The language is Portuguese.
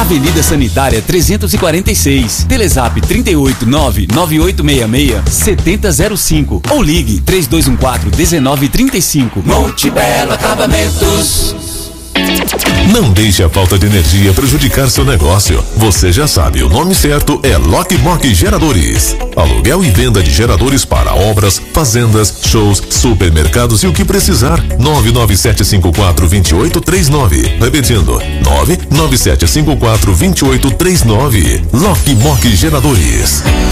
Avenida Sanitária 346. Telezap 389-9866-7005 ou ligue 3214-1935. Monte Belo Acabamentos. Não deixe a falta de energia prejudicar seu negócio. Você já sabe, o nome certo é Lockmock Geradores. Aluguel e venda de geradores para obras, fazendas, shows, supermercados e o que precisar. 99754-2839. Repetindo, 99754-2839. Lockmock Geradores.